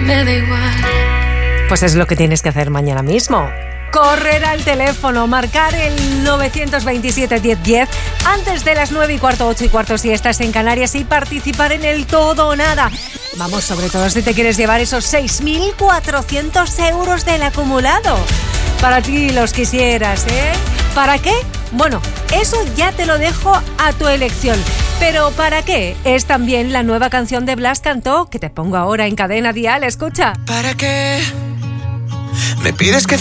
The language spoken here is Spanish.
me da igual. Pues es lo que tienes que hacer mañana mismo. Correr al teléfono, marcar el 927 10 10 antes de las 9:15, 8:15 si estás en Canarias y participar en el todo o nada. Vamos, sobre todo si te quieres llevar esos 6.400 euros del acumulado. Para ti los quisieras, ¿eh? ¿Para qué? Bueno, eso ya te lo dejo a tu elección. Pero ¿para qué? Es también la nueva canción de Blas Cantó, que te pongo ahora en Cadena Dial, escucha. ¿Para qué me pides que